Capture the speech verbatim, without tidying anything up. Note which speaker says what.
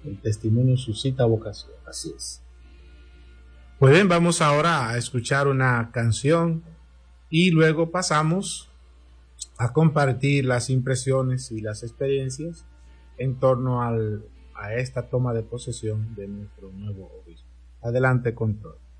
Speaker 1: El testimonio suscita vocación.
Speaker 2: Así es.
Speaker 3: Pues bien, vamos ahora a escuchar una canción y luego pasamos a compartir las impresiones y las experiencias en torno al, a esta toma de posesión de nuestro nuevo obispo. Adelante, Control.